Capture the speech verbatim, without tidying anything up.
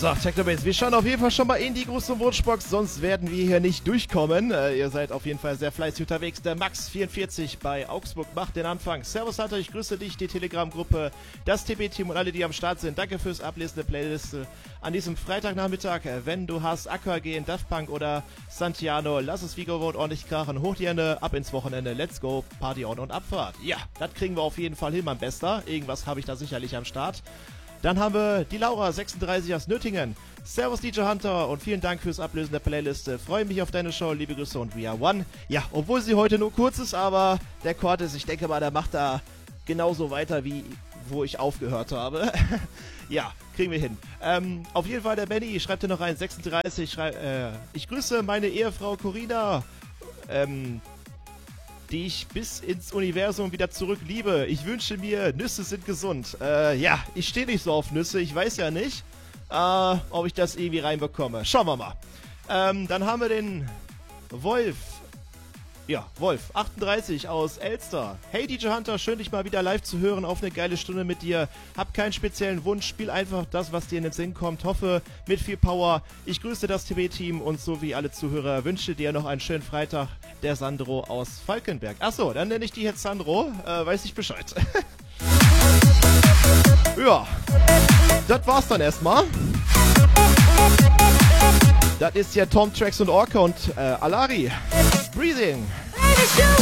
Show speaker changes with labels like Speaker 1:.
Speaker 1: So, Technobase, wir schauen auf jeden Fall schon mal in die große Wunschbox, sonst werden wir hier nicht durchkommen. Äh, ihr seid auf jeden Fall sehr fleißig unterwegs. Der Max vierundvierzig bei Augsburg macht den Anfang. Servus Hunter, ich grüße dich, die Telegram-Gruppe, das T B-Team und alle, die am Start sind. Danke fürs Ablesen der Playliste an diesem Freitagnachmittag. Äh, wenn du hast Aqua gehen, Daft Punk oder Santiano, lass es wie gewohnt ordentlich krachen. Hoch die Hände, ab ins Wochenende, let's go, Party on und Abfahrt. Ja, das kriegen wir auf jeden Fall hin, mein Bester. Irgendwas habe ich da sicherlich am Start. Dann haben wir die Laura sechsunddreißig aus Nöttingen. Servus D J Hunter und vielen Dank fürs Ablösen der Playliste. Freue mich auf deine Show, liebe Grüße und We Are One. Ja, obwohl sie heute nur kurz ist, aber der Cortis, ich denke mal, der macht da genauso weiter, wie wo ich aufgehört habe. Ja, kriegen wir hin. Ähm, auf jeden Fall der Benny schreibt hier noch rein, sechsunddreißig, schrei äh, ich grüße meine Ehefrau Corina, ähm, die ich bis ins Universum wieder zurück liebe. Ich wünsche mir, Nüsse sind gesund. Äh, ja, ich stehe nicht so auf Nüsse, ich weiß ja nicht, äh, ob ich das irgendwie reinbekomme. Schauen wir mal. Ähm, dann haben wir den Wolf. Ja, Wolf, achtunddreißig aus Elster. Hey D J Hunter, schön dich mal wieder live zu hören auf eine geile Stunde mit dir. Hab keinen speziellen Wunsch, spiel einfach das, was dir in den Sinn kommt. Hoffe, mit viel Power. Ich grüße das T V-Team und so wie alle Zuhörer wünsche dir noch einen schönen Freitag. Der Sandro aus Falkenberg. Achso, dann nenne ich die jetzt Sandro. Äh, weiß ich Bescheid. Ja, das war's dann erstmal. Das ist ja Tom, Trax und Orca und äh, Alari. Breathing.